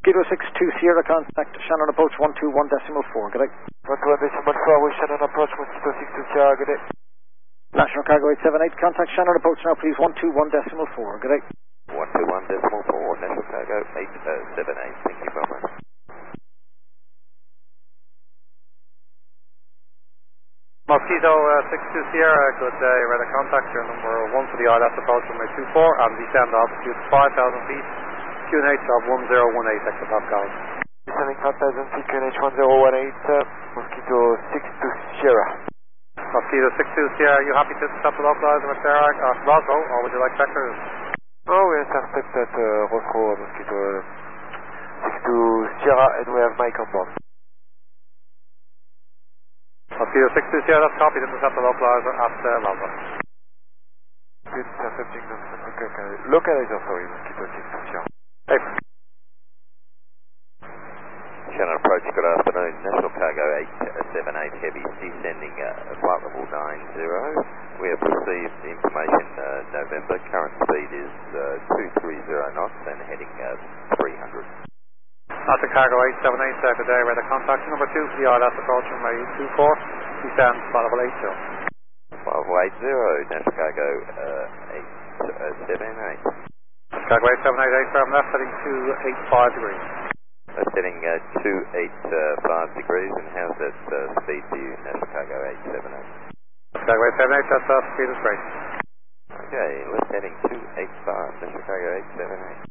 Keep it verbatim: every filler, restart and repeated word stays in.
Mosquito six two Sierra, contact Shannon approach one two one decimal four, good day. one two one decimal four with Shannon approach, Mosquito six two Sierra, good day. National Cargo eight seven eight, contact Shannon approach now please, one two one decimal four, good day. one two one decimal four, National Cargo eight seven eight, thank you very much. Mosquito uh, six two Sierra, good day, radar contact, your number one for the I L S approach runway two four and descend altitude five thousand feet, Q N H of one zero one eight hectopascals. Descending five thousand feet, Q N H one zero one eight, uh, Mosquito six two Sierra. Mosquito six two Sierra, are you happy to stop the localizer at Derag or Roscoe, or would you like vectors? Oh, we are stopped at uh, Roscoe, Mosquito six two Sierra, and we have Mike on board. Mosquito six two Sierra, that's copied, intercept the localizer at uh, Roscoe. Good, intercepting the okay, localizer, sorry, Mosquito six two Sierra. Hey. Shannon approach, good afternoon. National Cargo eight seven eight heavy, descending uh, flight level nine zero. We have received the information uh, November. Current speed is uh, two three zero knots and heading uh, three hundred. National Cargo eight seven eight, uh, good day, radar contact number two for the I L S approach runway two four, descend flight level eight zero. five eight zero, National Cargo uh, eight seven eight. Cargo eight seven eight, eight firm left, heading two eight five degrees. Uh, setting uh, two eight five degrees, and how's that uh, speed for you, National Cargo eight seven eight? Cargo eight seven eight, that's uh, speed is great. Okay, left heading two eight five, National Cargo eight seven eight.